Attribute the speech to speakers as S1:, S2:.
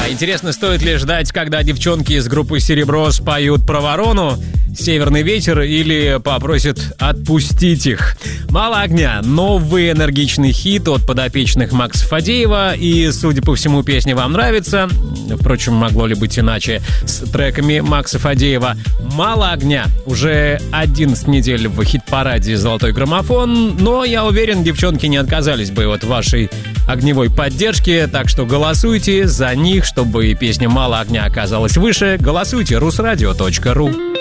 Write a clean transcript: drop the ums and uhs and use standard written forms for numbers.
S1: Интересно, стоит ли ждать, когда девчонки из группы «Серебро» споют про ворону, «Северный ветер» или попросят отпустить их? «Мало огня» — новый энергичный хит от подопечных Макса Фадеева. И, судя по всему, песня вам нравится. Впрочем, могло ли быть иначе с треками Макса Фадеева? «Мало огня» уже 11 недель в хит-параде «Золотой граммофон». Но я уверен, девчонки не отказались бы от вашей огневой поддержки. Так что голосуйте за них, чтобы песня «Мало огня» оказалась выше. Голосуйте rusradio.ru.